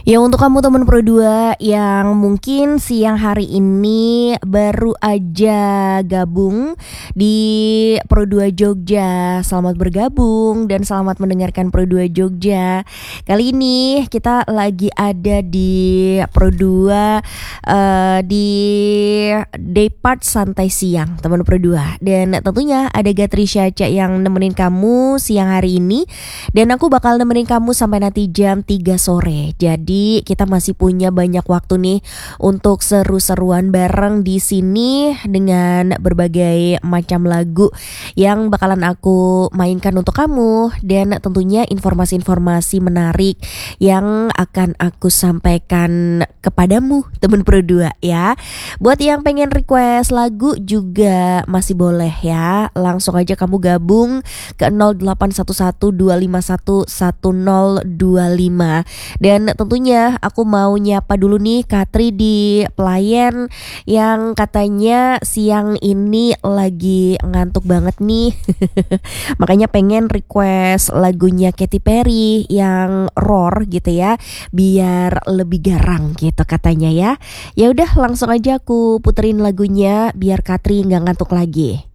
Ya untuk kamu teman Pro 2 yang mungkin siang hari ini baru aja gabung di Pro 2 Jogja, selamat bergabung dan selamat mendengarkan Pro 2 Jogja. Kali ini kita lagi ada di Pro 2 di day part santai siang teman Pro 2. Dan tentunya ada Gatrisha Cak yang nemenin kamu siang hari ini, dan aku bakal nemenin kamu sampai nanti jam 3 sore. Jadi kita masih punya banyak waktu nih untuk seru-seruan bareng di sini dengan berbagai macam lagu yang bakalan aku mainkan untuk kamu, dan tentunya informasi-informasi menarik yang akan aku sampaikan kepadamu teman Pro 2 ya. Buat yang pengen request lagu juga masih boleh ya. Langsung aja kamu gabung ke 081125111025. Dan tentunya aku mau nyapa dulu nih Katri di pelayan yang katanya siang ini lagi ngantuk banget nih. Makanya pengen request lagunya Katy Perry yang Roar gitu ya, biar lebih garang gitu katanya ya. Ya udah langsung aja aku puterin lagunya biar Katri nggak ngantuk lagi.